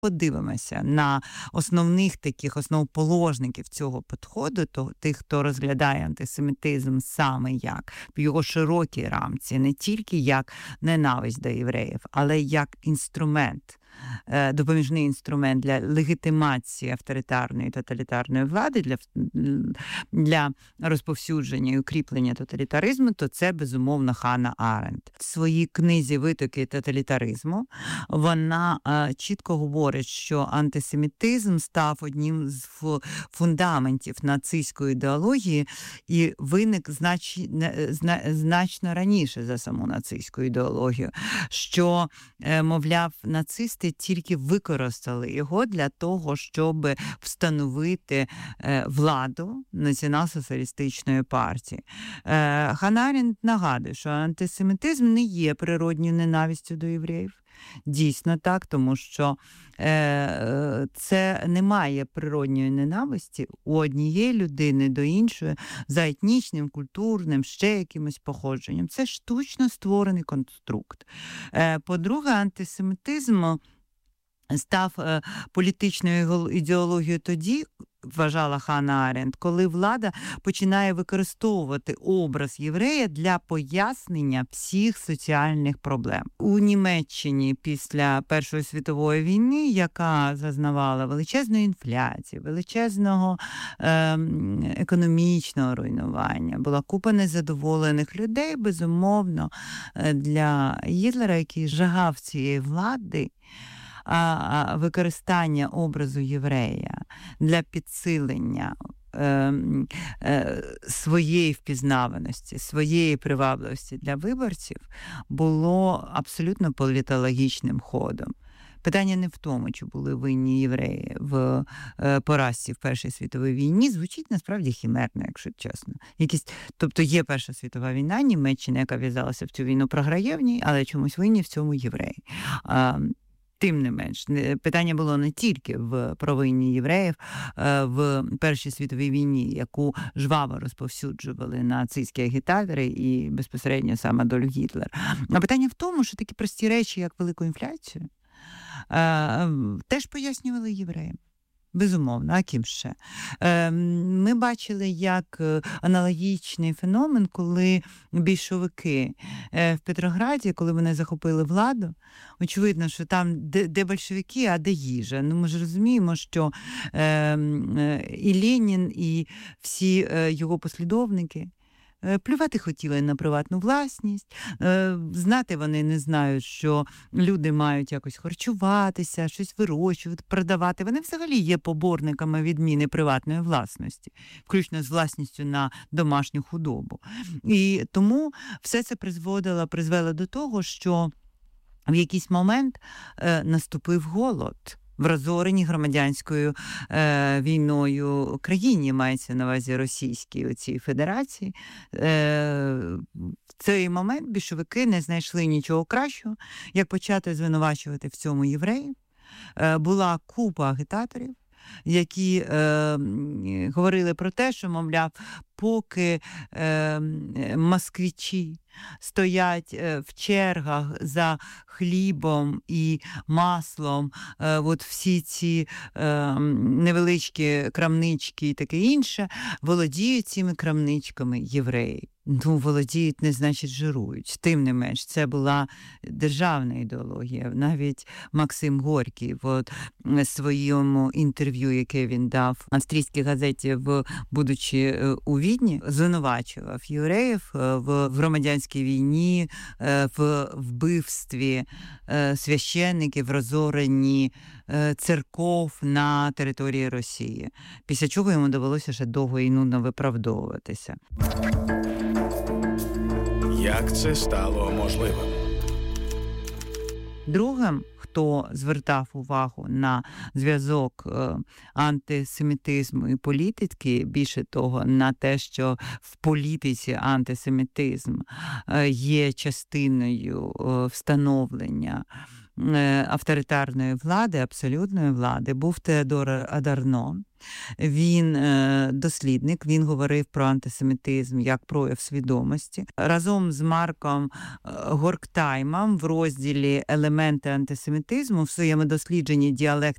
подивимося на основних таких основоположників цього підходу, то тих, хто розглядає антисемітизм саме як в його широкій рамці, не тільки як ненависть до євреїв, але як інструмент, допоміжний інструмент для легітимації авторитарної і тоталітарної влади, для розповсюдження і укріплення тоталітаризму, то це, безумовно, Ханна Аренд. В своїй книзі «Витоки тоталітаризму» вона чітко говорить, що антисемітизм став одним з фундаментів нацистської ідеології і виник значно раніше за саму нацистську ідеологію, що, мовляв, нацисти тільки використали його для того, щоб встановити владу націонал-соціалістичної партії. Ханна Аренд нагадує, що антисемітизм не є природньою ненавистю до євреїв. Дійсно так, тому що це немає природньої ненависті у однієї людини до іншої за етнічним, культурним, ще якимось походженням. Це штучно створений конструкт. По-друге, антисемітизм став політичною ідеологією тоді, вважала Ханна Аренд, коли влада починає використовувати образ єврея для пояснення всіх соціальних проблем. У Німеччині після Першої світової війни, яка зазнавала величезної інфляції, величезного економічного руйнування, була купа незадоволених людей, безумовно, для Гітлера, який жагав цієї влади, використання образу єврея для підсилення своєї впізнаваності, своєї привабливості для виборців було абсолютно політологічним ходом. Питання не в тому, чи були винні євреї в поразці в Першій світовій війні, звучить насправді хімерно, якщо чесно. Тобто є Перша світова війна, Німеччина, яка в'язалася в цю війну, програє в ній, але чомусь винні в цьому євреї. Тим не менш, питання було не тільки в провині євреїв в Першій світовій війні, яку жваво розповсюджували нацистські агітатори і безпосередньо сам Адольф Гітлер. А питання в тому, що такі прості речі, як велику інфляцію, теж пояснювали євреям. Безумовно, а ким ще? Ми бачили, як аналогічний феномен, коли більшовики в Петрограді, коли вони захопили владу, очевидно, що там де большевики, а де їжа. Ну, ми ж розуміємо, що і Ленін, і всі його послідовники плювати хотіли на приватну власність, знати вони не знають, що люди мають якось харчуватися, щось вирощувати, продавати. Вони взагалі є поборниками відміни приватної власності, включно з власністю на домашню худобу. І тому все це призвело до того, що в якийсь момент наступив голод в розореній громадянською війною країні, мається на увазі російській оцій федерації. В цей момент більшовики не знайшли нічого кращого, як почати звинувачувати в цьому євреїв. Була купа агітаторів, які говорили про те, що, мовляв, поки москвичі стоять в чергах за хлібом і маслом, от всі ці невеличкі крамнички і таке інше, володіють цими крамничками євреї. Ну, володіють, не значить жирують. Тим не менш, це була державна ідеологія. Навіть Максим Горький в своєму інтерв'ю, яке він дав австрійській газеті, будучи у Відні, звинувачував євреїв в громадянській війні, в вбивстві священників, в розоренні церков на території Росії. Після чого йому довелося ще довго і нудно виправдовуватися. Як це стало можливим? Другим, хто звертав увагу на зв'язок антисемітизму і політики, більше того, на те, що в політиці антисемітизм є частиною встановлення авторитарної влади, абсолютної влади, був Теодор Адарно. Він дослідник, він говорив про антисемітизм як прояв свідомості. Разом з Марком Горктаймом в розділі «Елементи антисемітизму» в своєму дослідженні «Діалектика